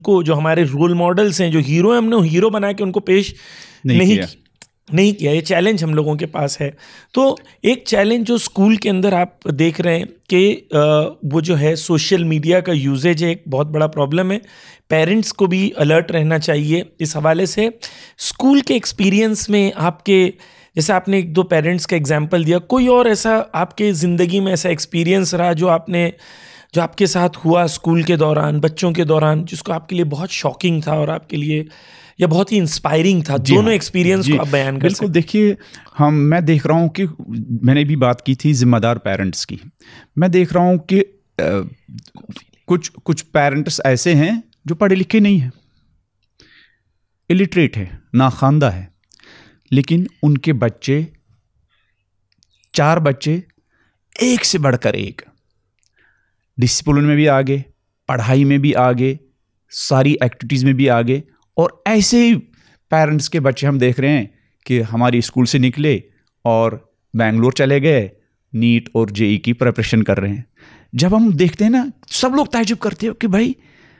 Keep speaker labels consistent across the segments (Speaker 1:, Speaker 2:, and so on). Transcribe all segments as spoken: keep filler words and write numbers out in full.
Speaker 1: کو جو ہمارے رول ماڈلس ہیں, جو ہیرو ہیں, ہم نے ہیرو بنا کے ان کو پیش نہیں, نہیں کیا نہیں کیا یہ چیلنج ہم لوگوں کے پاس ہے. تو ایک چیلنج جو اسکول کے اندر آپ دیکھ رہے ہیں کہ وہ جو ہے سوشل میڈیا کا یوزیج ایک بہت بڑا پرابلم ہے. پیرنٹس کو بھی الرٹ رہنا چاہیے اس حوالے سے. اسکول کے ایکسپیرینس میں آپ کے, جیسے آپ نے ایک دو پیرنٹس کا ایگزامپل دیا, کوئی اور ایسا آپ کے زندگی میں ایسا ایکسپیرینس رہا جو آپ نے جو آپ کے ساتھ ہوا اسکول کے دوران, بچوں کے دوران, جس کو آپ کے لیے بہت شاکنگ تھا اور آپ کے لیے یا بہت ہی انسپائرنگ تھا؟
Speaker 2: جی
Speaker 1: دونوں
Speaker 2: ہاں,
Speaker 1: ایکسپیرینس
Speaker 2: جی
Speaker 1: کو آپ بیان کر
Speaker 2: بالکل. دیکھیے ہم میں دیکھ رہا ہوں کہ میں نے بھی بات کی تھی ذمہ دار پیرنٹس کی. میں دیکھ رہا ہوں کہ کچھ کچھ پیرنٹس ایسے ہیں جو پڑھے لکھے نہیں ہیں, الٹریٹ ہے, ناخواندہ ہے, لیکن ان کے بچے چار بچے ایک سے بڑھ کر ایک, ڈسپلن میں بھی آگے, پڑھائی میں بھی آگے, ساری ایکٹیویٹیز میں بھی آگے. اور ایسے ہی پیرنٹس کے بچے ہم دیکھ رہے ہیں کہ ہماری اسکول سے نکلے اور بنگلور چلے گئے, نیٹ اور جے ای کی پریپریشن کر رہے ہیں. جب ہم دیکھتے ہیں نا, سب لوگ تعجب کرتے ہیں کہ بھائی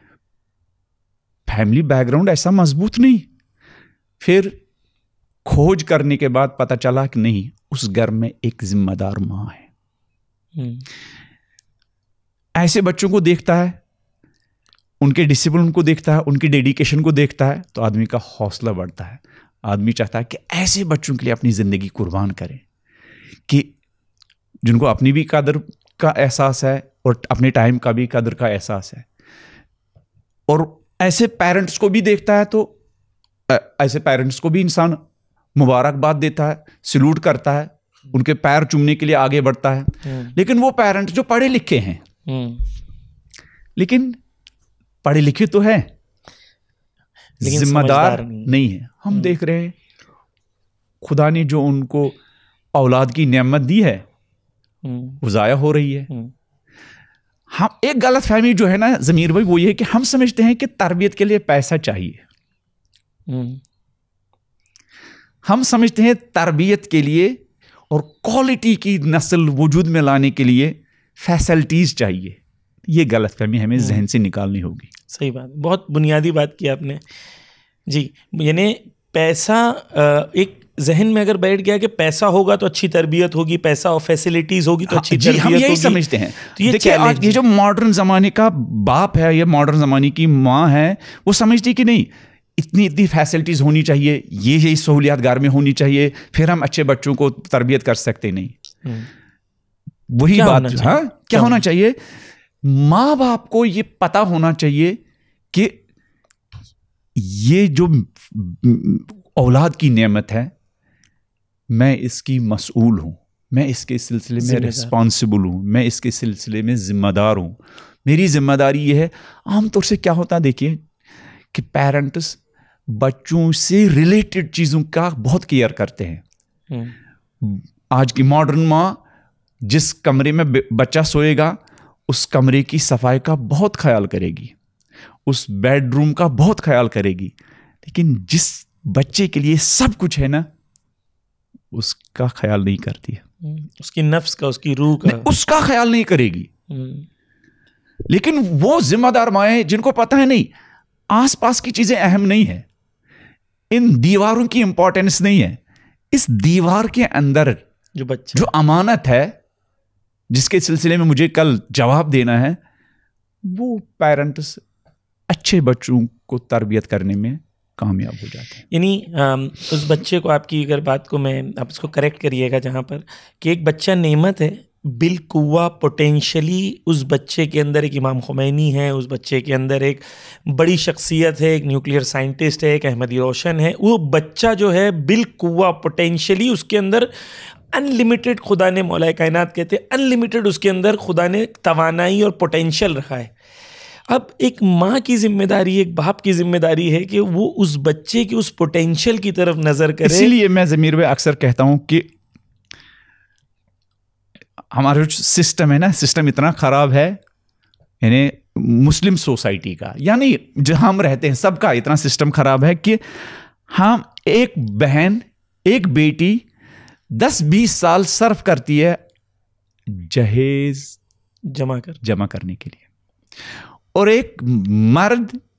Speaker 2: فیملی بیک گراؤنڈ ایسا مضبوط نہیں. پھر کھوج کرنے کے بعد پتہ چلا کہ نہیں, اس گھر میں ایک ذمہ دار ماں ہے. ایسے بچوں کو دیکھتا ہے, ان کے ڈسپلن کو دیکھتا ہے, ان کی ڈیڈیکیشن کو دیکھتا ہے, تو آدمی کا حوصلہ بڑھتا ہے. آدمی چاہتا ہے کہ ایسے بچوں کے لیے اپنی زندگی قربان کریں, کہ جن کو اپنی بھی قدر کا احساس ہے اور اپنے ٹائم کا بھی قدر کا احساس ہے. اور ایسے پیرنٹس کو بھی دیکھتا ہے تو ایسے پیرنٹس کو بھی انسان مبارکباد دیتا ہے, سلوٹ کرتا ہے, ان کے پیر چومنے کے لیے آگے بڑھتا ہے. لیکن وہ پیرنٹ جو پڑھے لکھے ہیں, لیکن پڑھے لکھے تو ہے, ذمہ دار نہیں ہے. ہم دیکھ رہے ہیں خدا نے جو ان کو اولاد کی نعمت دی ہے وہ ضائع ہو رہی ہے. ہم ایک غلط فہمی جو ہے نا ضمیر بھائی, وہ یہ ہے کہ ہم سمجھتے ہیں کہ تربیت کے لیے پیسہ چاہیے. ہم سمجھتے ہیں تربیت کے لیے اور کوالٹی کی نسل وجود میں لانے کے لیے فیسلٹیز چاہیے. یہ غلط فہمی ہمیں ذہن سے نکالنی ہوگی.
Speaker 1: صحیح بات, بہت بنیادی بات کی آپ نے. جی, یعنی پیسہ ایک ذہن میں اگر بیٹھ گیا کہ پیسہ ہوگا تو اچھی تربیت ہوگی, پیسہ اور فیسلٹیز ہوگی تو اچھی تربیت ہوگی,
Speaker 2: ہم یہی سمجھتے ہیں. دیکھیے آج یہ جو ماڈرن زمانے کا باپ ہے یا ماڈرن زمانے کی ماں ہے, وہ سمجھتی کہ نہیں اتنی اتنی فیسلٹیز ہونی چاہیے, یہ یہی سہولیات گھر میں ہونی چاہیے, پھر ہم اچھے بچوں کو تربیت کر سکتے. نہیں, وہی بات. ہاں, کیا ہونا چاہیے؟ ماں باپ کو یہ پتا ہونا چاہیے کہ یہ جو اولاد کی نعمت ہے, میں اس کی مسئول ہوں, میں اس کے سلسلے میں ریسپانسبل ہوں, میں اس کے سلسلے میں ذمہ دار ہوں. میری ذمہ داری یہ ہے. عام طور سے کیا ہوتا ہے دیکھیے کہ پیرنٹس بچوں سے ریلیٹڈ چیزوں کا بہت کیئر کرتے ہیں. آج کی ماڈرن ماں جس کمرے میں بچہ سوئے گا اس کمرے کی صفائی کا بہت خیال کرے گی, اس بیڈ روم کا بہت خیال کرے گی, لیکن جس بچے کے لیے سب کچھ ہے نا اس کا خیال نہیں کرتی ہے.
Speaker 1: اس کی نفس کا, اس کی روح کا,
Speaker 2: اس کا خیال نہیں کرے گی. لیکن وہ ذمہ دار مائیں جن کو پتہ ہے نہیں آس پاس کی چیزیں اہم نہیں ہے, ان دیواروں کی امپورٹنس نہیں ہے, اس دیوار کے اندر
Speaker 1: جو بچہ
Speaker 2: جو امانت ہے جس کے سلسلے میں مجھے کل جواب دینا ہے, وہ پیرنٹس اچھے بچوں کو تربیت کرنے میں کامیاب ہو جاتے ہیں.
Speaker 1: یعنی اس بچے کو, آپ کی اگر بات کو میں آپ اس کو کریکٹ کریے گا جہاں پر کہ ایک بچہ نعمت ہے, بالقوہ پوٹینشلی اس بچے کے اندر ایک امام خمینی ہے, اس بچے کے اندر ایک بڑی شخصیت ہے, ایک نیوکلیئر سائنٹسٹ ہے, ایک احمدی روشن ہے. وہ بچہ جو ہے بالقوہ پوٹینشلی اس کے اندر ان لمیٹڈ, خدا نے مولا کائنات کہتے ہیں ان لمیٹڈ اس کے اندر خدا نے توانائی اور پوٹینشل رکھا ہے. اب ایک ماں کی ذمہ داری, ایک باپ کی ذمہ داری ہے کہ وہ اس بچے کی اس پوٹینشل کی طرف نظر کرے.
Speaker 2: اسی لیے میں ضمیر میں اکثر کہتا ہوں کہ ہمارا جو سسٹم ہے نا, سسٹم اتنا خراب ہے, یعنی مسلم سوسائٹی کا, یعنی جہاں ہم رہتے ہیں سب کا اتنا سسٹم خراب ہے کہ ہم ایک بہن ایک بیٹی دس بیس سال صرف کرتی ہے جہیز
Speaker 1: جمع کر
Speaker 2: جمع کرنے کے لیے, اور ایک مرد